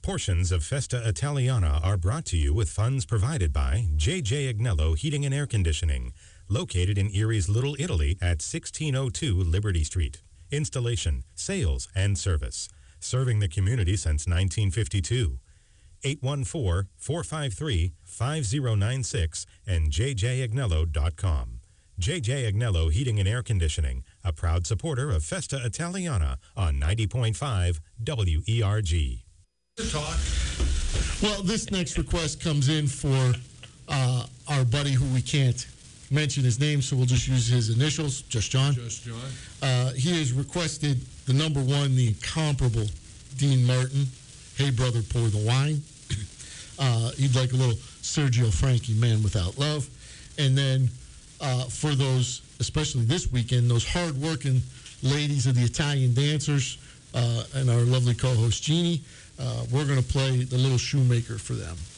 Portions of Festa Italiana are brought to you with funds provided by J.J. Agnello Heating and Air Conditioning, located in Erie's Little Italy at 1602 Liberty Street. Installation, sales, and service. Serving the community since 1952. 814-453-5096 and jjagnello.com. J.J. Agnello Heating and Air Conditioning, a proud supporter of Festa Italiana on 90.5 WERG. Talk. Well, this next request comes in for our buddy who we can't mention his name, so we'll just use his initials, Just John. Just John. He has requested the number one, the incomparable Dean Martin. Hey, brother, pour the wine. He'd like a little Sergio Franchi, Man Without Love. And then for those, especially this weekend, those hard-working ladies of the Italian dancers and our lovely co-host Jeannie, we're going to play The Little Shoemaker for them.